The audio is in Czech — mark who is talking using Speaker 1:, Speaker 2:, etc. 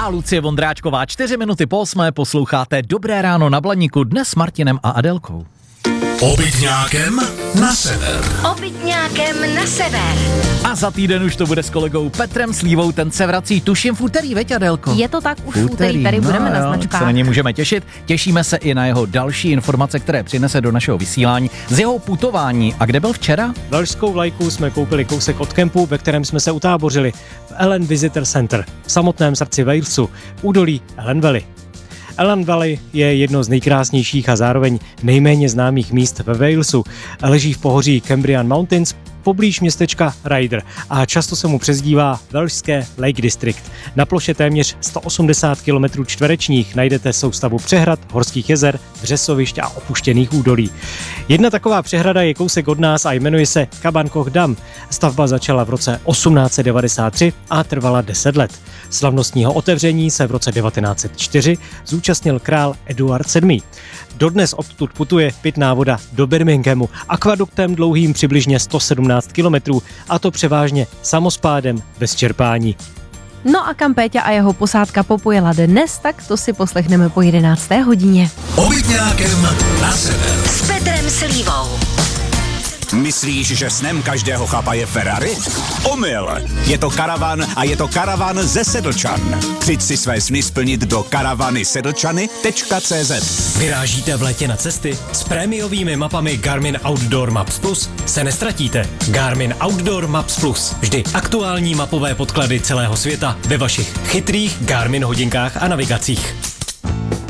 Speaker 1: A Lucie Vondráčková, 4:08, posloucháte Dobré ráno na Blaníku, dnes s Martinem a Adelkou.
Speaker 2: Obytňákem na sever.
Speaker 3: Obytňákem na sever.
Speaker 1: A za týden už to bude s kolegou Petrem Slívou, ten se vrací tuším v úterý, veď Adelko?
Speaker 4: Je to tak, už v úterý tady budeme na značkách.
Speaker 1: Se na něj můžeme těšit. Těšíme se i na jeho další informace, které přinese do našeho vysílání z jeho putování. A kde byl včera?
Speaker 5: Velšskou vlajku jsme koupili kousek od kempu, ve kterém jsme se utábořili v Ellen Visitor Center, v samotném srdci Walesu, v údolí Ellen Valley. Ellen Valley je jedno z nejkrásnějších a zároveň nejméně známých míst ve Walesu. Leží v pohoří Cambrian Mountains, poblíž městečka Ryder a často se mu přezdívá Velšské Lake District. Na ploše téměř 180 km čtverečních najdete soustavu přehrad, horských jezer, vřesovišť a opuštěných údolí. Jedna taková přehrada je kousek od nás a jmenuje se Cabancoch Dam. Stavba začala v roce 1893 a trvala 10 let. Slavnostního otevření se v roce 1904 zúčastnil král Eduard VII. Dodnes odtud putuje pitná voda do Birminghamu akvaduktem dlouhým přibližně 117 kilometrů, a to převážně samospádem bez čerpání.
Speaker 4: No a kam Péťa a jeho posádka popojela dnes, tak to si poslechneme po 11. hodině.
Speaker 2: Obytňákem na sever.
Speaker 3: S Petrem Slívou.
Speaker 6: Myslíš, že snem každého chlapa je Ferrari? Omyl! Je to karavan a je to karavan ze Sedlčan. Přijď si své sny splnit do karavanysedlčany.cz.
Speaker 7: Vyrážíte v létě na cesty? S prémiovými mapami Garmin Outdoor Maps Plus se nestratíte. Garmin Outdoor Maps Plus. Vždy aktuální mapové podklady celého světa ve vašich chytrých Garmin hodinkách a navigacích.